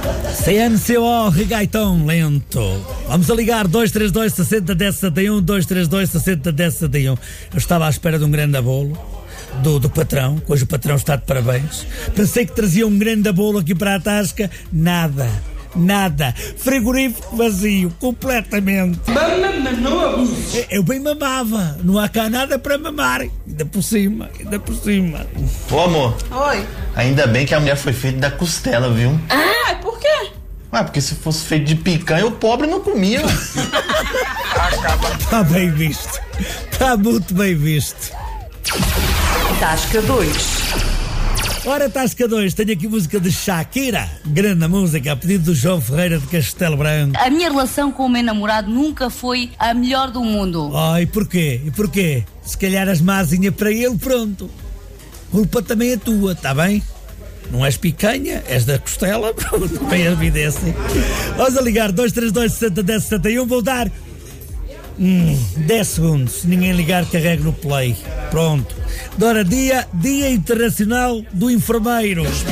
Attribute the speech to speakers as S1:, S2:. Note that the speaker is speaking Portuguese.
S1: CNCO Reggaeton lento. Vamos a ligar 232 60 10 71, 232 60 10 71. Eu estava à espera de um grande bolo do patrão, que hoje o patrão está de parabéns. Pensei que trazia um grande bolo aqui para a tasca. Nada. Frigorífico vazio, completamente. Eu bem mamava. Não há cá nada para mamar. Ainda por cima.
S2: Ô, amor.
S3: Oi.
S2: Ainda bem que a mulher foi feita da costela, viu?
S3: Ah, por quê?
S2: Ué, porque se fosse feito de picanha, o pobre não comia.
S1: Está bem visto. Está muito bem visto.
S3: Tasca 2.
S1: Ora, Tasca 2, tenho aqui música de Shakira. Grande música, a pedido do João Ferreira de Castelo Branco.
S4: A minha relação com o meu namorado nunca foi a melhor do mundo.
S1: Oh, e porquê? Se calhar as mazinha para ele, pronto. Culpa também é tua, tá bem? Não és picanha, és da costela, pronto, bem a vida é assim. Vamos a ligar 232 60 10 71, vou dar 10 segundos. Se ninguém ligar, carrego no play. Pronto. Ora, dia Internacional do Enfermeiro.